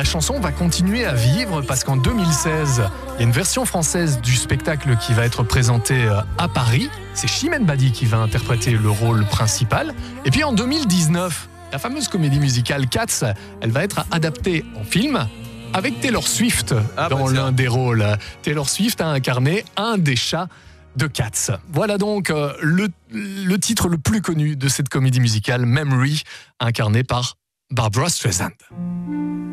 la chanson va continuer à vivre parce qu'en 2016, il y a une version française du spectacle qui va être présentée à Paris. C'est Chimène Badi qui va interpréter le rôle principal. Et puis en 2019, la fameuse comédie musicale Cats, elle va être adaptée en film avec Taylor Swift dans l'un des rôles. Taylor Swift a incarné un des chats de Cats. Voilà donc le titre le plus connu de cette comédie musicale, Memory, incarné par Barbra Streisand.